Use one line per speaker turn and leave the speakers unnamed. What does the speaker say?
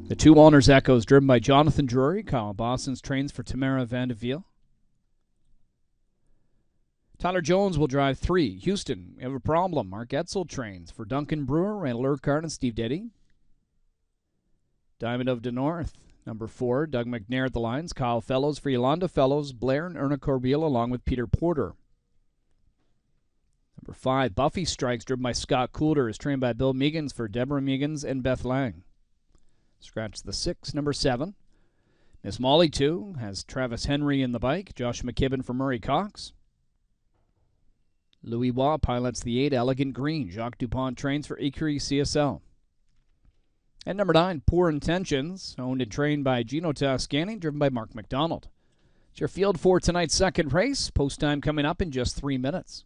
The 2 Walners Echoes, driven by Jonathan Drury. Kyle Boston's trains for Tamara Vandeville. Tyler Jones will drive 3. Houston, we have a problem. Mark Etzel trains for Duncan Brewer, Randall Urquhart, and Steve Deddy. Diamond of the North, number 4. Doug McNair at the lines. Kyle Fellows for Yolanda Fellows, Blair and Erna Corbeil, along with Peter Porter. Number 5, Buffy Strikes, driven by Scott Coulter, is trained by Bill Meegans for Deborah Meegans and Beth Lang. Scratch the 6, number 7. Miss Molly 2 has Travis Henry in the bike. Josh McKibben for Murray Cox. Louis Waugh pilots the 8, Elegant Green. Jacques Dupont trains for Écurie CSL. And number 9, Poor Intentions, owned and trained by Gino Toscani, driven by Mark McDonald. It's your field for tonight's second race. Post time coming up in just 3 minutes.